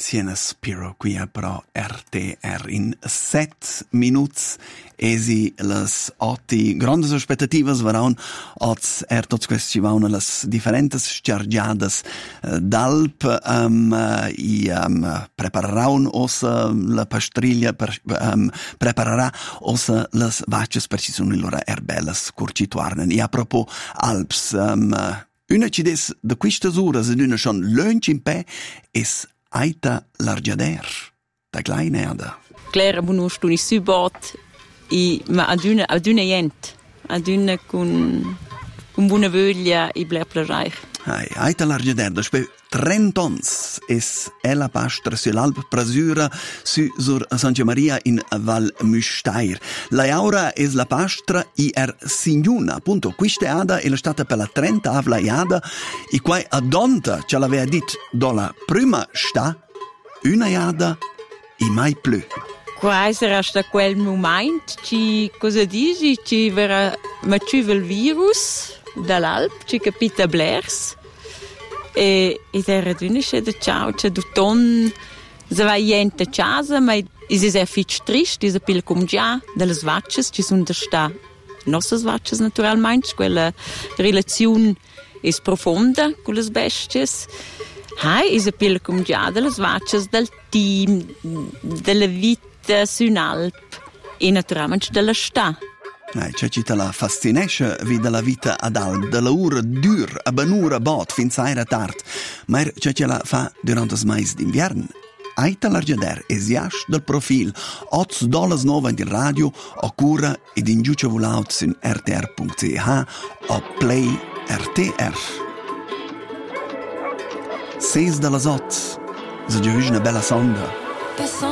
Siena Spiro qui a pro RTR in 7 minuts esi las 8 grandes aspettativas varan als tots questi vauna las differentes scergiadas d'Alp prepararan ossa la pastriglia prepararà ossa las vaches per ci sono loro erbellas curcituarnen. E a propos Alps una ci des de quistas uras ed una schon lunch in pe es Aita Largiader, da kleine Erde. Claire buonusto ni subot ma ad una jent, ad una con buona voglia e bler plareich. Aita Largiader, da spe 30 ans es ella pastra sull'Alp Prasura sur Santa Maria in Val Müstair. La aura es la pastra i signuna, appunto, questa ada è stata per la 30 avla iada e quai adonta ce l'aveva dit dola prima sta una iada e mai più. Qua sarà sta quel momento ci cosa dici ci verrà maciuva il virus dall'Alp ci capita blers e era d'una sceda ciao c'è d'uton se va gente casa ma is sehr fitch trist diese pil com già delle vaches ci sono da sta nostre vaches naturalmente quella relazione è profonda con le bestie is pil com già delle vaches del team della vita su Alp e naturalmente della sta. C'è ci te la fascinesce vide la vita ad Alp, della ura dur, a banura bot, fin saira tard, ma c'è ce la fa durante il mese d'inverno. Aita Largiader esiasce del profil, $8 in radio, o cura ed in giuce volaut su rtr.ch o play RTR. 6 dalla 8, se già una bella sonda.